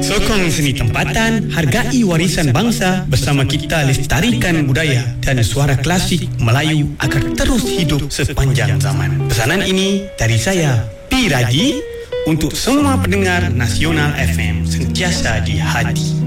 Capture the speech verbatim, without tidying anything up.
Sokong seni tempatan, hargai warisan bangsa, bersama kita lestarikan budaya dan suara klasik Melayu agar terus hidup sepanjang zaman. Pesanan ini dari saya, P. Raji, untuk semua pendengar Nasional F M, sentiasa di hati.